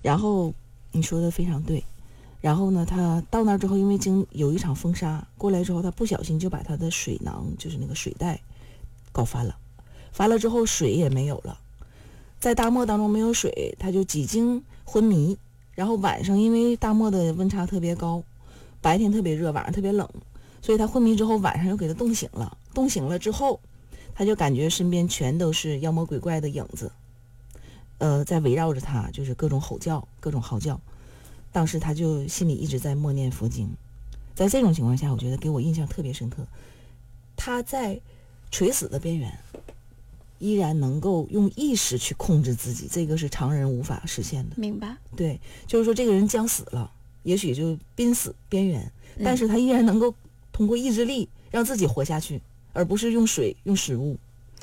然后你说的非常对。然后呢，他到那儿之后，因为有一场风沙过来之后，他不小心就把他的水囊，就是那个水袋搞翻了。翻了之后，水也没有了，在大漠当中没有水，他就几经昏迷。然后晚上因为大漠的温差特别高，白天特别热，晚上特别冷，所以他昏迷之后，晚上又给他冻醒了。冻醒了之后，他就感觉身边全都是妖魔鬼怪的影子，在围绕着他，就是各种吼叫，各种嚎叫。当时他就心里一直在默念佛经。在这种情况下，我觉得给我印象特别深刻，他在垂死的边缘依然能够用意识去控制自己，这个是常人无法实现的。 明白。 对，就是说这个人将死了，也许就濒死边缘，但是他依然能够通过意志力让自己活下去，而不是用水用食物。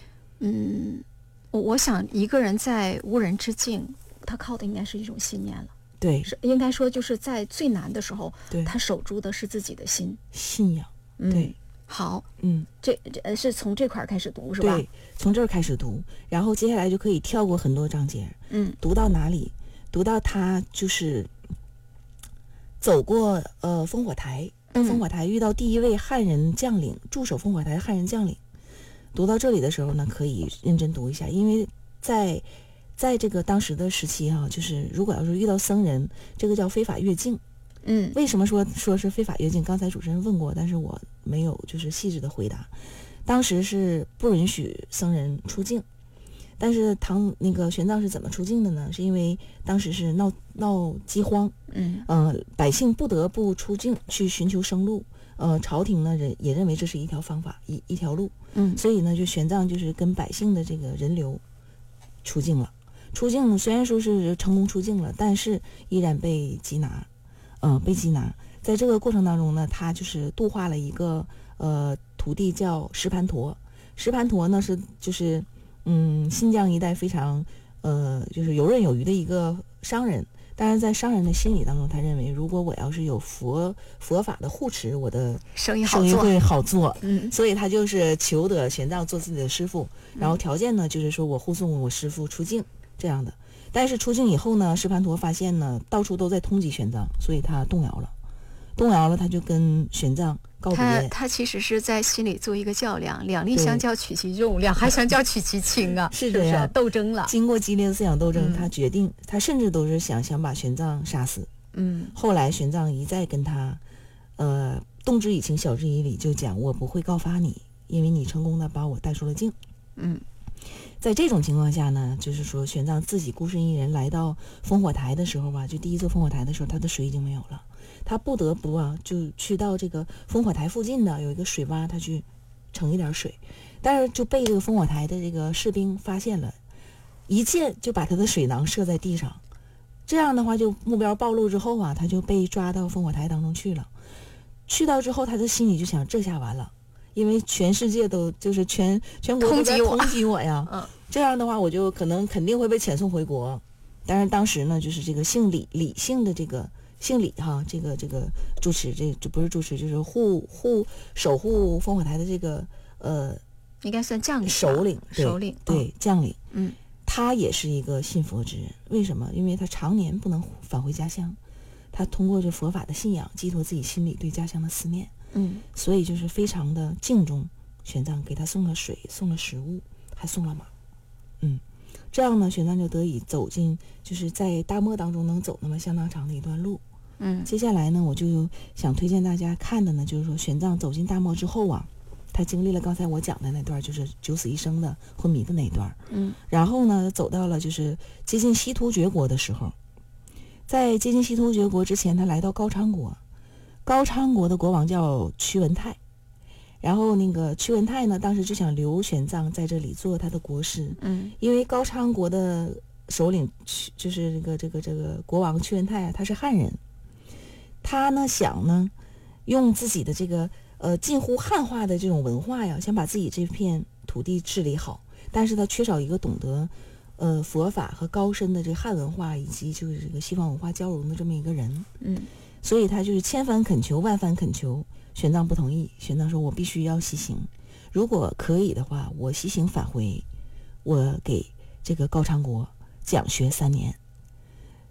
我想一个人在无人之境，他靠的应该是一种信念了。 对， 是应该说就是在最难的时候， 对， 他守住的是自己的信仰。对， 好，这是从这块开始读是吧？ 对，从这儿开始读，然后接下来就可以跳过很多章节。读到哪里？读到他就是走过烽火台，烽火台遇到第一位汉人将领，驻守烽火台的汉人将领。读到这里的时候呢，可以认真读一下，因为在这个当时的时期就是如果要是遇到僧人，这个叫非法越境。为什么说是非法越境？刚才主持人问过，但是我没有就是细致的回答。当时是不允许僧人出境，但是那个玄奘是怎么出境的呢？是因为当时是闹饥荒，百姓不得不出境去寻求生路。朝廷呢也认为这是一条方法，一条路。所以呢，就玄奘就是跟百姓的这个人流出境了。出境虽然说是成功出境了，但是依然被缉拿。在这个过程当中呢，他就是度化了一个徒弟叫石盘陀。石盘陀呢就是新疆一带非常就是游刃有余的一个商人。但是在商人的心理当中，他认为如果我要是有佛法的护持，我的生意会好做。所以他就是求得玄奘做自己的师傅，然后条件呢就是说我护送我师傅出境这样的。但是出境以后呢，石盘陀发现呢到处都在通缉玄奘，所以他动摇了，他就跟玄奘告别。 他其实是在心里做一个较量，两利相较取其重，两害相较取其轻啊， 是这样， 斗争了。 经过激烈的思想斗争，他决定，他甚至都是想把玄奘杀死。后来玄奘一再跟他动之以情，晓之以理，就讲我不会告发你，因为你成功的把我带出了境。在这种情况下呢，就是说玄奘自己孤身一人来到烽火台的时候吧，就第一座烽火台的时候，他的水已经没有了，他不得不就去到这个烽火台附近的有一个水洼，他去盛一点水，但是就被这个烽火台的这个士兵发现了，一箭就把他的水囊射在地上。这样的话，就目标暴露之后啊，他就被抓到烽火台当中去了。去到之后，他的心里就想，这下完了。因为全世界都就是全国都在通缉我呀，这样的话我就肯定会被遣送回国。但是当时呢，就是这个姓李姓的这个姓李这个主持这不是主持，就是守护烽火台的这个应该算将领首领对将领。他也是一个信佛之人。为什么？因为他常年不能返回家乡，他通过这佛法的信仰寄托自己心里对家乡的思念。所以就是非常的敬重玄奘，给他送了水，送了食物，还送了马。这样呢，玄奘就得以走进，就是在大漠当中能走那么相当长的一段路。接下来呢，我就想推荐大家看的呢，就是说玄奘走进大漠之后啊，他经历了刚才我讲的那段，就是九死一生的昏迷的那一段。然后呢，走到了就是接近西突厥国的时候，在接近西突厥国之前，他来到高昌国。高昌国的国王叫屈文泰，然后那个屈文泰呢，当时就想留玄奘在这里做他的国师。因为高昌国的首领就是这个国王屈文泰啊，他是汉人，他呢想呢用自己的这个近乎汉化的这种文化呀，想把自己这片土地治理好，但是他缺少一个懂得佛法和高深的这个汉文化以及就是这个西方文化交融的这么一个人。所以他就是千番恳求万番恳求，玄奘不同意。玄奘说，我必须要西行，如果可以的话，我西行返回，我给这个高昌国讲学3年。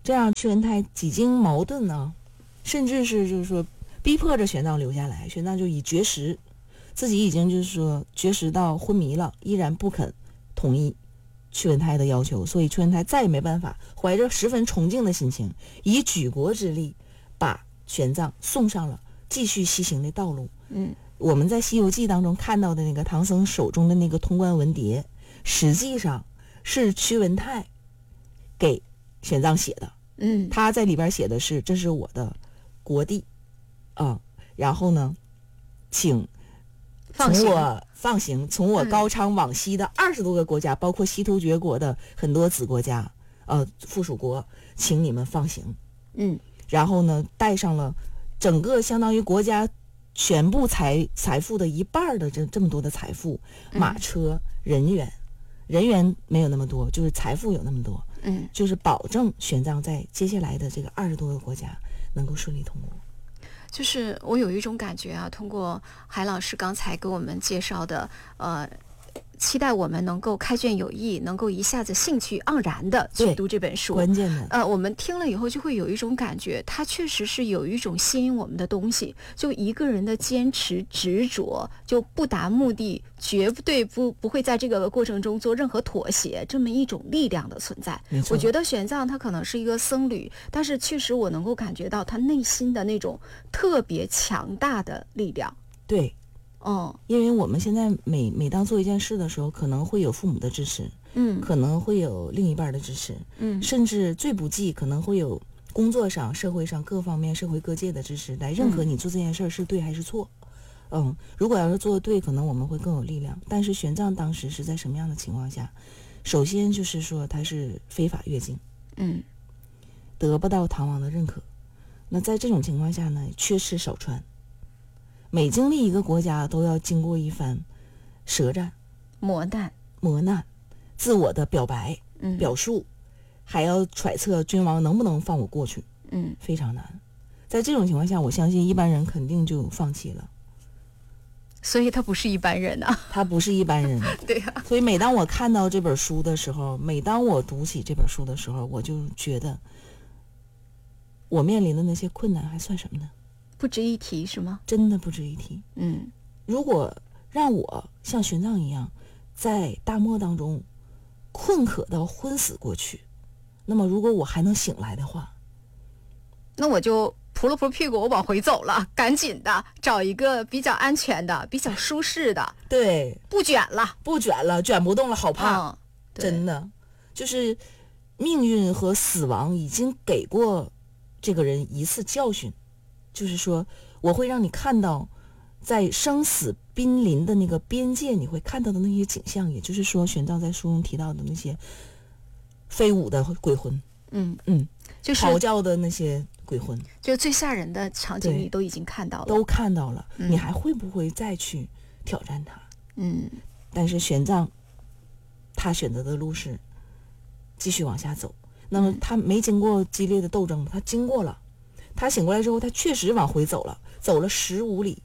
这样屈文泰几经矛盾呢，甚至是就是说逼迫着玄奘留下来，玄奘就以绝食，自己已经就是说绝食到昏迷了，依然不肯同意屈文泰的要求，所以屈文泰再也没办法，怀着十分崇敬的心情，以举国之力把玄奘送上了继续西行的道路。我们在《西游记》当中看到的那个唐僧手中的那个通关文牒，实际上是屈文泰给玄奘写的。他在里边写的是：这是我的国地，然后呢，请从我放行，从我高昌往西的20多个国家，包括西突厥国的很多子国家，附属国，请你们放行。然后呢，带上了整个相当于国家全部财富的一半的这么多的财富，马车、人员没有那么多，就是财富有那么多。就是保证玄奘在接下来的这个20多个国家能够顺利通过。 就是我有一种感觉啊，通过海老师刚才给我们介绍的，期待我们能够开卷有益，能够一下子兴趣盎然的去读这本书。 关键的， 我们听了以后就会有一种感觉，它确实是有一种吸引我们的东西。就一个人的坚持执着，就不达目的，绝对不会在这个过程中做任何妥协，这么一种力量的存在。我觉得玄奘他可能是一个僧侣，但是确实我能够感觉到他内心的那种特别强大的力量。 对。因为我们现在每当做一件事的时候，可能会有父母的支持，可能会有另一半的支持，甚至最不济可能会有工作上、社会上各方面、社会各界的支持来认可你做这件事是对还是错。如果要是做得对，可能我们会更有力量。但是玄奘当时是在什么样的情况下？首先就是说他是非法越境，得不到唐王的认可。那在这种情况下呢，缺吃少穿。每经历一个国家都要经过一番舌战、磨难，自我的表白、表述，还要揣测君王能不能放我过去，非常难。在这种情况下，我相信一般人肯定就放弃了。 所以他不是一般人啊， 他不是一般人。 对呀。 所以每当我看到这本书的时候，每当我读起这本书的时候，我就觉得我面临的那些困难还算什么呢？ 不值一提是吗？ 真的不值一提。如果让我像玄奘一样在大漠当中困渴到昏死过去，那么如果我还能醒来的话， 那我就扑了扑屁股，我往回走了，赶紧的找一个比较安全的、比较舒适的。 对， 不卷了， 卷不动了，好怕。真的，就是命运和死亡已经给过这个人一次教训。就是说我会让你看到在生死濒临的那个边界你会看到的那些景象，也就是说玄奘在书中提到的那些飞舞的鬼魂，就是嚎叫的那些鬼魂， 就最吓人的场景你都已经看到了， 都看到了，你还会不会再去挑战它？但是玄奘他选择的路是继续往下走，那么他没经过激烈的斗争，他经过了。他醒过来之后，他确实往回走了15里。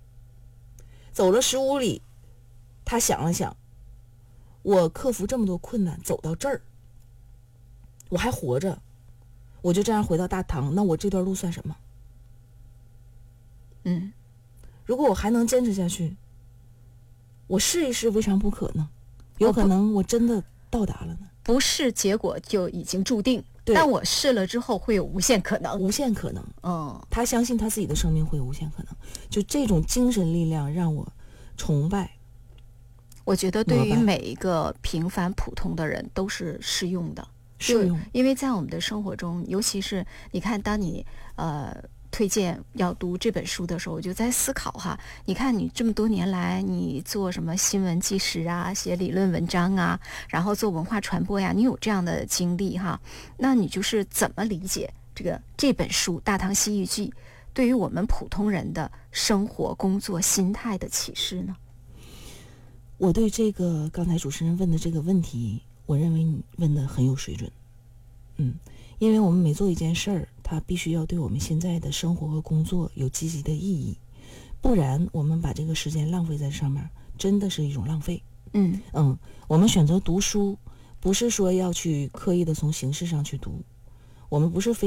他想了想，我克服这么多困难走到这儿，我还活着，我就这样回到大唐，那我这段路算什么？如果我还能坚持下去，我试一试，未尝不可呢？有可能我真的到达了呢。 不是结果就已经注定，但我试了之后会有无限可能。他相信他自己的生命会有无限可能，就这种精神力量让我崇拜。我觉得对于每一个平凡普通的人都是适用的，因为在我们的生活中，尤其是你看，当你推荐要读这本书的时候，我就在思考哈，你看你这么多年来，你做什么新闻纪实啊，写理论文章啊，然后做文化传播呀，你有这样的经历哈，那你就是怎么理解这本书《大唐西域记》对于我们普通人的生活、工作、心态的启示呢？我对这个刚才主持人问的这个问题，我认为你问的很有水准。因为我们每做一件事儿，它必须要对我们现在的生活和工作有积极的意义，不然我们把这个时间浪费在上面，真的是一种浪费。我们选择读书，不是说要去刻意的从形式上去读， 我们不是非